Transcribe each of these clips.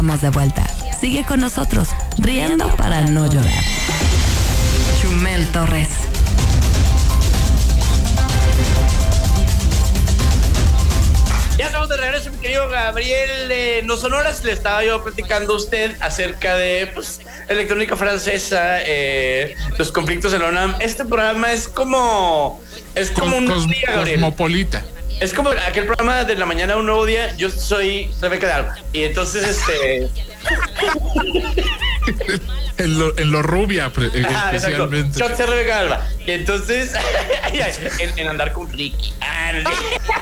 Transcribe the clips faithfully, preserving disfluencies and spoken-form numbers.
Estamos de vuelta. Sigue con nosotros, riendo para no llorar. Chumel Torres. Ya estamos de regreso, mi querido Gabriel. Eh, no sonoras, le estaba yo platicando a usted acerca de pues, electrónica francesa, eh, los conflictos en la UNAM. Este programa es como es como Cos, un cos, día, Gabriel. Cosmopolita. Es como aquel programa de la mañana un nuevo día. Yo soy Rebeca de Alba y entonces este en, lo, en lo rubia pre, ah, especialmente. Yo soy Rebeca de Alba y entonces en, en andar con Ricky. Ah, no.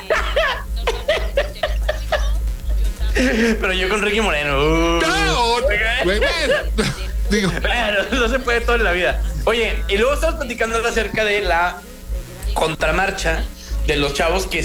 Pero yo con Ricky Moreno. Uh, no, güey, digo. Bueno, no se puede todo en la vida. Oye, y luego estamos platicando acerca de la contramarcha de los chavos que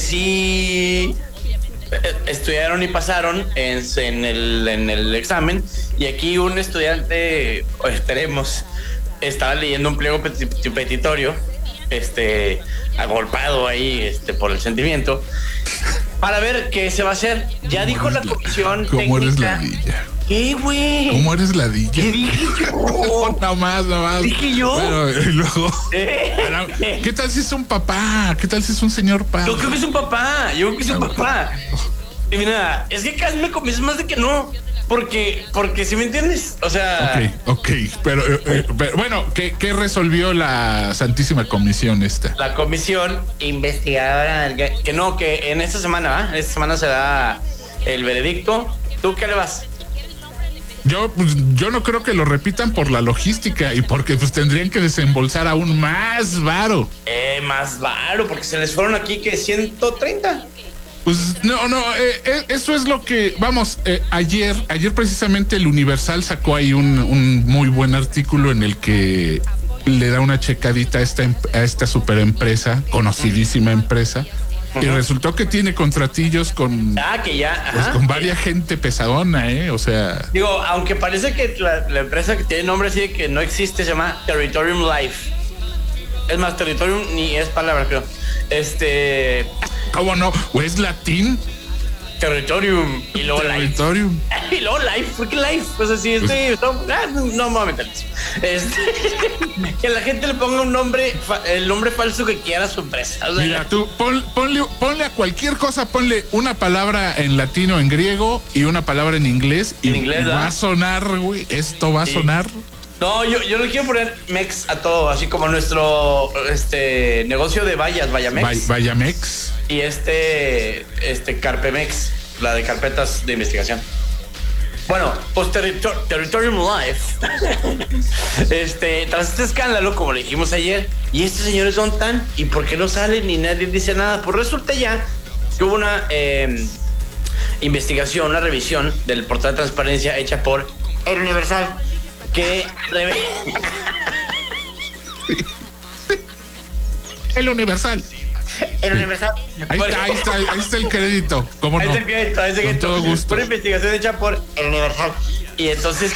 sí estudiaron y pasaron en, en, el, en el examen. Y aquí un estudiante, o esperemos, estaba leyendo un pliego petitorio, este, agolpado ahí este, por el sentimiento, para ver qué se va a hacer. Ya dijo la comisión ¿Cómo eres técnica. ladilla? ¿Qué, güey? ¿Cómo eres ladilla? ¿Qué dije yo? No más, no más. ¿Dije yo? Bueno, y luego, ¿Eh? ¿qué tal si es un papá? ¿Qué tal si es un señor padre? Yo creo que es un papá. Yo creo que es un papá. Y mira, es que casi me convences más de que no. Porque, porque si me entiendes, o sea. Ok, ok, pero, eh, pero bueno, ¿qué, ¿qué resolvió la Santísima Comisión esta? La comisión investigadora, que, que no, que en esta semana, ¿va? En esta semana se da el veredicto. ¿Tú qué le vas? Yo, pues, yo no creo que lo repitan por la logística y porque pues tendrían que desembolsar aún más varo. Eh, más varo, porque se les fueron aquí que ciento treinta. Pues no, no, eh, eh, eso es lo que, vamos, eh, ayer, ayer precisamente el Universal sacó ahí un, un muy buen artículo en el que le da una checadita a esta, a esta super empresa, conocidísima empresa, uh-huh. Y resultó que tiene contratillos con, ah, que ya, ajá. Pues, con varias gente pesadona, eh, o sea. Digo, aunque parece que la, la empresa que tiene nombre así de que no existe se llama Territorium Life. Es más, Territorium ni es palabra, creo. Este. ¿Cómo no? ¿O es latín? Territorium y luego Territorium. Life. Y luego Life, ¿por qué Life? Pues así, este. No, no, no me voy a meter eso. Este, que la gente le ponga un nombre, el nombre falso que quiera a su empresa. O sea, mira, tú pon, ponle, ponle a cualquier cosa, ponle una palabra en latino, en griego y una palabra en inglés. Y, en inglés, y va a sonar, güey. Esto va a sí. sonar. No, yo, yo le quiero poner Mex a todo, así como nuestro este negocio de vallas, Vallamex. Vallamex. Y este, este Carpemex, la de carpetas de investigación. Bueno, pues territor, Territorium Life. este, tras este escándalo, como le dijimos ayer, ¿y estos señores dónde están? ¿Y por qué no salen ni nadie dice nada? Pues resulta ya que hubo una eh, investigación, una revisión del portal de transparencia hecha por El Universal. Que revela. El Universal. El Universal. Ahí está, ahí está, ahí está el crédito. ¿Cómo ahí no? Está el crédito, ahí está el crédito. Con todo gusto. Una investigación hecha por El Universal. Y entonces